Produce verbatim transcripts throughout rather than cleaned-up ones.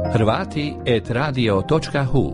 Hrvati et radio točka hu.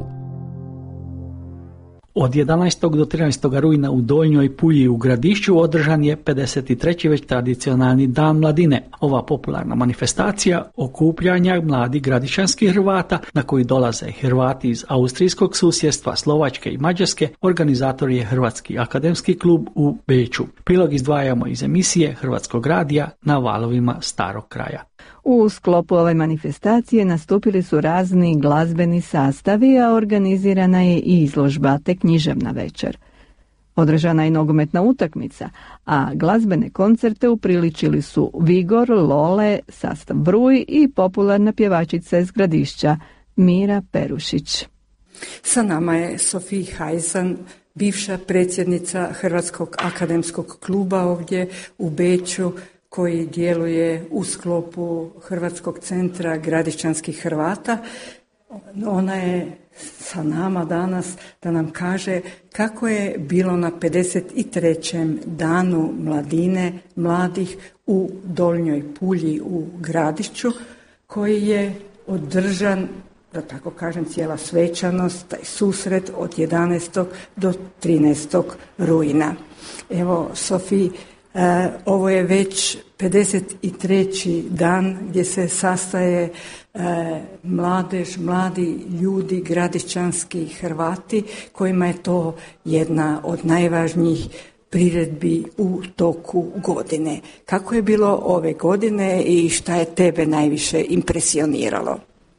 Od jedanaestog do trinaestog rujna u Donjoj Pulji u Gradišću održan je pedeset treći već tradicionalni Dan mladine. Ova popularna manifestacija okupljanja mladih gradišćanskih Hrvata na koji dolaze Hrvati iz austrijskog susjedstva, Slovačke i Mađarske, organizator je Hrvatski akademski klub u Beču. Prilog izdvajamo iz emisije Hrvatskog radija Na valovima starog kraja. U sklopu ove manifestacije nastupili su razni glazbeni sastavi, a organizirana je i izložba te književna večer. Održana je nogometna utakmica, a glazbene koncerte upriličili su Vigor, Lole, sastav Bruj i popularna pjevačica iz Gradišća Mira Perušić. Sa nama je Sofie Hajsan, bivša predsjednica Hrvatskog akademskog kluba ovdje u Beču, koji djeluje u sklopu Hrvatskog centra gradišćanskih Hrvata. Ona je sa nama danas da nam kaže kako je bilo na pedeset trećem danu mladine, mladih u Donjoj Pulji u Gradišću, koji je održan, da tako kažem, cijela svečanost, taj susret od jedanaestog do trinaestog rujna. Evo, Sofiji, Uh, ovo je već pedeset treći dan gdje se sastaje uh, mladež, mladi ljudi, gradišćanski Hrvati, kojima je to jedna od najvažnijih priredbi u toku godine. Kako je bilo ove godine i šta je tebe najviše impresioniralo?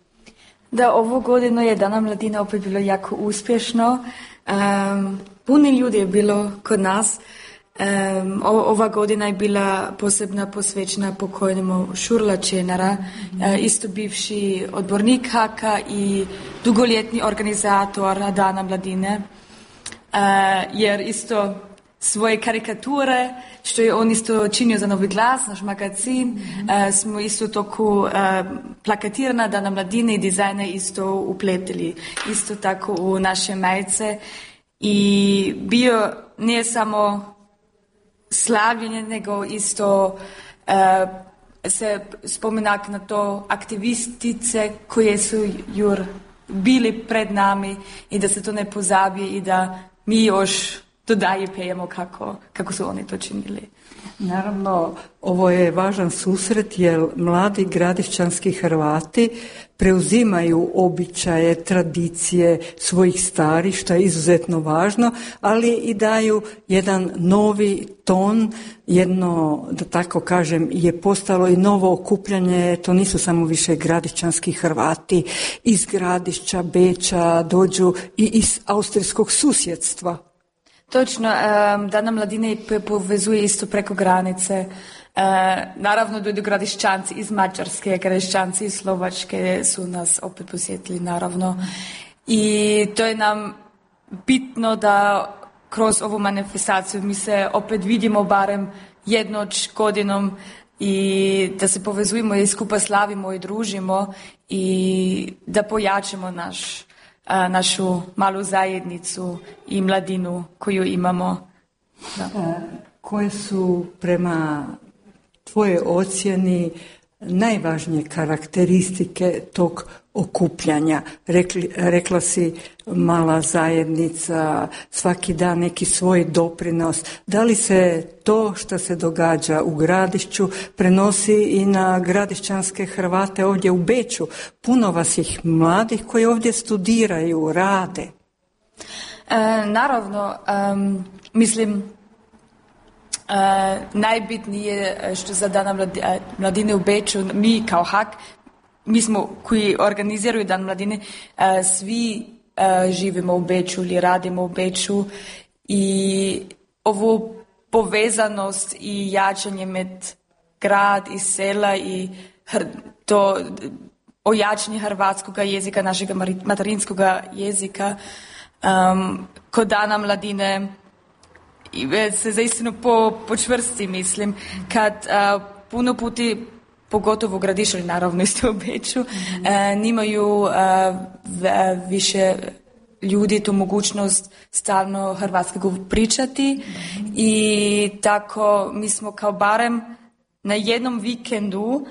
Da, ovu godinu je Dana mladine opet bilo jako uspješno. Um, puni ljudi je bilo kod nas. Um, ova godina je bila posebna posvećena pokojnemu Šurla Čenara, mm-hmm. uh, isto bivši odbornik Haka i dugoljetni organizator Dana mladine, uh, jer isto svoje karikature, što je on isto činio za Novi glas, naš magazin, mm-hmm. uh, smo isto toku uh, plakatirana Dana mladine i dizajne isto upletili, isto tako u naše majice i bio nije samo slavljenje, nego isto uh, se spomenak na to aktivistice koje su jur bili pred nami i da se to ne pozabije i da mi još dodaje pejemo kako, kako su oni to činili. Naravno, ovo je važan susret jer mladi gradišćanski Hrvati preuzimaju običaje, tradicije svojih starih, što je izuzetno važno, ali i daju jedan novi ton, jedno, da tako kažem, je postalo i novo okupljanje, to nisu samo više gradišćanski Hrvati iz Gradišća, Beča, dođu i iz austrijskog susjedstva. Točno, um, Dana mladine povezuje isto preko granice. Uh, naravno, dođu gradišćanci iz Mađarske, gradišćanci iz Slovačke su nas opet posjetili, naravno. I to je nam bitno da kroz ovu manifestaciju mi se opet vidimo barem jednoć godinom i da se povezujemo i skupa slavimo i družimo i da pojačamo naš A, našu malu zajednicu i mladinu koju imamo. Da. Koje su prema tvojoj ocjeni najvažnije karakteristike tog okupljanja? Rekli, rekla si mala zajednica, svaki dan neki svoj doprinos. Da li se to što se događa u Gradišću prenosi i na gradišćanske Hrvate ovdje u Beču? Puno vas ih mladih koji ovdje studiraju, rade. E, naravno, um, mislim, Uh, najbitnije što za Dana mladine u Beču, mi kao Hak, mi smo koji organiziraju Dan mladine, uh, svi uh, živimo u Beču ili radimo u Beču i ovu povezanost i jačanje med grad i sela i hr- to ojačanje hrvatskog jezika, našeg materinskog jezika um, kod Dana mladine i se zaistinu po, počvrsti, mislim, kad uh, puno puti, pogotovo u Gradišću, naravno isto u Beču, mm-hmm. uh, nimaju uh, v, više ljudi tu mogućnost stalno hrvatskog pričati mm-hmm. i tako mi smo kao barem na jednom vikendu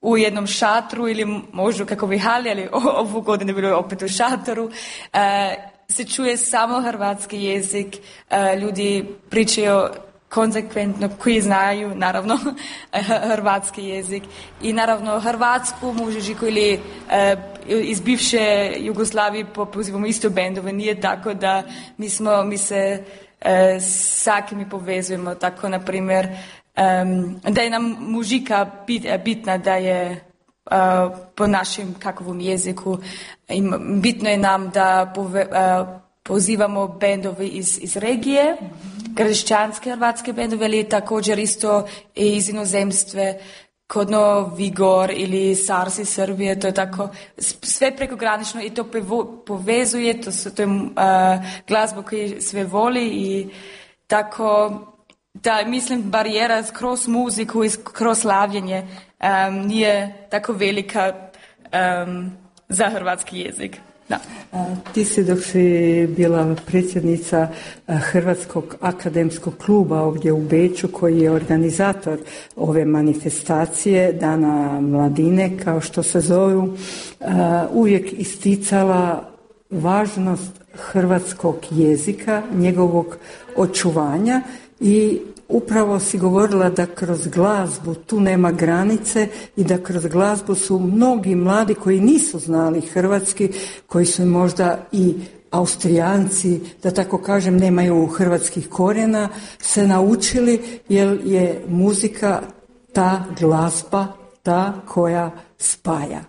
u jednom šatru ili možda kako bi hali, ali ovu godinu bilo je opet u šatoru. E, se čuje samo hrvatski jezik, e, ljudi pričaju konsekventno, koji znaju, naravno, hrvatski jezik. I naravno, hrvatsku mužiku ili e, iz bivše Jugoslavije pozivamo isto bendove. Nije tako da mi, smo, mi se e, s mi povezujemo. Tako, na primjer, e, da je nam muzika bit, bitna, da je Uh, po našem kakovom jeziku. Bitno je nam da pove, uh, pozivamo bendovi iz, iz regije, kršćanske hrvatske bendove, ali također isto iz inozemstve, kodno Vigor ili Sars iz Srbije, to je tako sve prekogranično i to pevo, povezuje, to, su, to je uh, glazba koju sve voli i tako da, mislim, barijera kroz muziku i kroz slavljenje um, nije tako velika um, za hrvatski jezik. Da. A, ti si dok si bila predsjednica Hrvatskog akademskog kluba ovdje u Beču, koji je organizator ove manifestacije Dana mladine, kao što se zovu, a, uvijek isticala važnost hrvatskog jezika, njegovog očuvanja. I upravo si govorila da kroz glazbu tu nema granice i da kroz glazbu su mnogi mladi koji nisu znali hrvatski, koji su možda i Austrijanci, da tako kažem, nemaju hrvatskih korijena, se naučili jer je muzika ta glazba, ta koja spaja.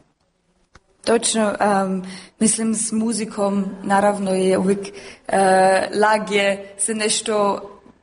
Točno, um, mislim s muzikom naravno je uvijek uh, lagje se nešto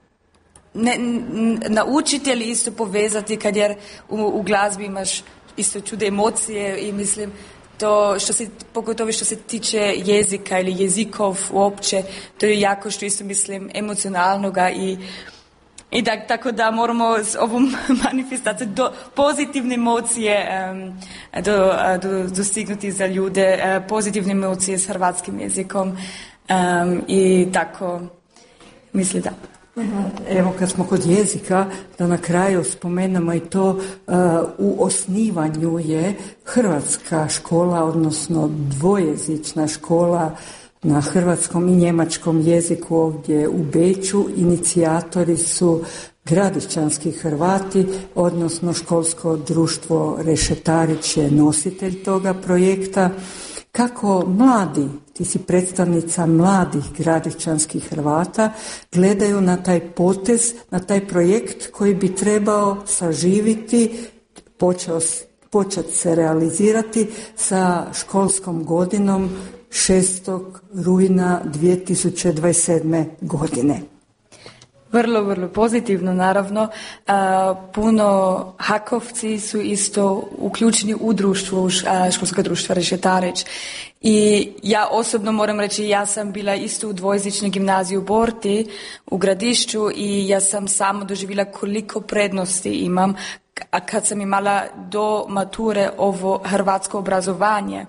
Ne, naučiti ili isto povezati kad jer u, u glazbi imaš isto čude emocije i mislim to što se, pogotovo što se tiče jezika ili jezikov uopće, to je jako što isto mislim emocionalnoga i, i da, tako da moramo s ovom manifestacijom do pozitivne emocije um, do, do, dostignuti za ljude, uh, pozitivne emocije s hrvatskim jezikom um, i tako mislim da. Evo, kad smo kod jezika, da na kraju spomenemo i to, uh, u osnivanju je hrvatska škola, odnosno dvojezična škola na hrvatskom i njemačkom jeziku ovdje u Beču. Inicijatori su Gradišćanski Hrvati, odnosno školsko društvo Rešetarić je nositelj toga projekta. Kako mladi, ti si predstavnica mladih gradišćanskih Hrvata, gledaju na taj potez, na taj projekt koji bi trebao saživiti, počeo, početi se realizirati sa školskom godinom šestog rujna dvije tisuće dvadeset sedme. godine? Vrlo, vrlo pozitivno, naravno. A, puno hakovci su isto uključeni u društvu, školskog društva Rešetarić. I ja osobno moram reći, ja sam bila isto u dvojezičnoj gimnaziji u Borti, u Gradišću, i ja sam samo doživjela koliko prednosti imam, a kad sam imala do mature ovo hrvatsko obrazovanje.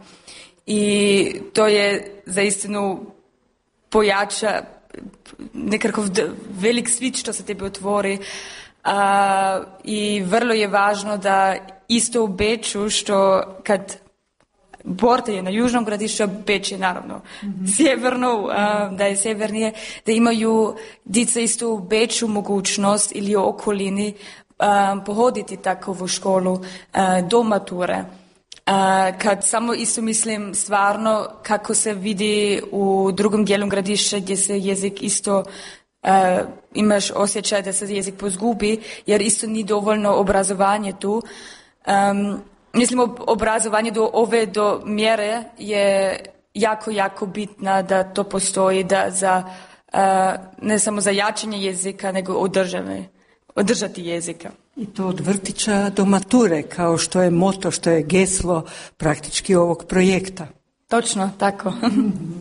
I to je zaistinu pojača nekakav velik svijet što se tebi otvori, a, i vrlo je važno da isto u Beču, što kad Borta je na južnom Gradišću, a Beč je naravno mm-hmm. sjeverno, a, da je sjevernije, da imaju djeca isto u Beču mogućnost ili u okolini a, pohoditi takovu školu a, do mature. Uh, kad samo isto mislim stvarno kako se vidi u drugom dijelu Gradišća gdje se jezik isto uh, imaš osjećaj da se jezik pozgubi jer isto nije dovoljno obrazovanje tu. Um, mislim obrazovanje do ove do mjere je jako, jako bitna da to postoji da za, uh, ne samo za jačanje jezika nego održane, održati jezika. I to od vrtića do mature, kao što je moto, što je geslo praktički ovog projekta. Točno, tako.